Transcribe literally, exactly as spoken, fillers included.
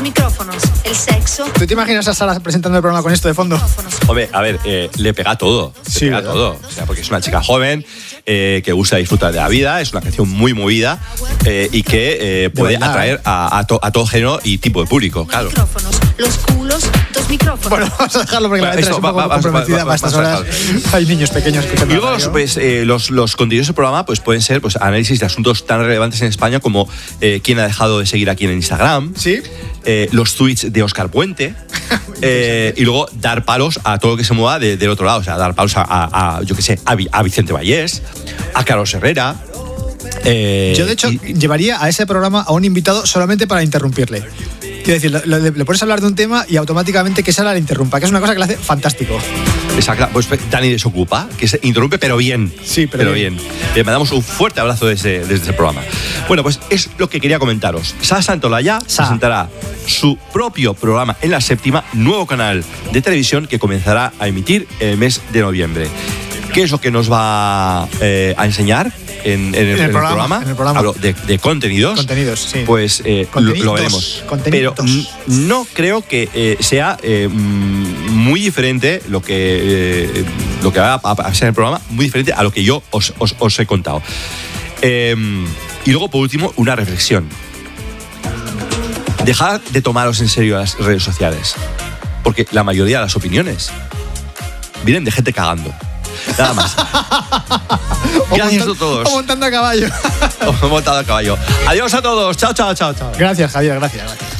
micrófonos, el sexo. ¿Tú te imaginas a Sara presentando el programa con esto de fondo? Hombre, a ver, eh, le pega todo. Le Sí, pega ¿verdad? todo. O sea, porque es una chica joven, eh, que gusta disfrutar de la vida, es una canción muy movida eh, y que eh, puede bailar. atraer a, a, to, a todo género y tipo de público, claro. Micrófonos, los culos, dos micrófonos. Bueno, vamos a dejarlo porque la Bueno, letra es eso, un poco va- va- vamos a- comprometida va- para estas vamos a horas. Hay niños pequeños escuchando Y luego la los, radio. pues, eh, los, los contenidos del programa pues, pueden ser pues, análisis de asuntos tan relevantes en España como eh, quién ha dejado de seguir a quién en Instagram, ¿Sí? eh, los tweets de Óscar Puente, eh, y luego dar palos a todo lo que se mueva de- del otro lado. O sea, dar palos a, a- a, yo qué sé, a, Vi- a Vicente Vallés, a Carlos Herrera. eh, Yo, de hecho, y- llevaría a ese programa a un invitado solamente para interrumpirle. Quiero decir, lo- le, le pones a hablar de un tema y automáticamente que Sara le interrumpa, que es una cosa que le hace fantástico. Exacto, pues Dani Desocupa, que se interrumpe, pero bien. Sí, pero bien. bien. Le mandamos un fuerte abrazo desde, desde ese programa. Bueno, pues es lo que quería comentaros. Sara Santolaya Sa. presentará su propio programa en La Séptima, nuevo canal de televisión que comenzará a emitir en el mes de noviembre. ¿Qué es lo que nos va eh, a enseñar en, en el, en el programa, programa? en el programa. Hablo de, de contenidos. Contenidos, sí. Pues eh, lo, Contenidos, lo veremos. contenidos. Pero n- no creo que eh, sea eh, mm, muy diferente lo que, eh, lo que va a, a ser el programa, muy diferente a lo que yo os, os- os he contado. Eh, y luego, por último, una reflexión. Dejad de tomaros en serio las redes sociales, porque la mayoría de las opiniones vienen de gente cagando. Nada más. O Gracias montan- a todos. O montando a caballo. Os he montado a caballo. Adiós a todos. Chao, chao, chao, chao. Gracias, Javier, gracias. gracias.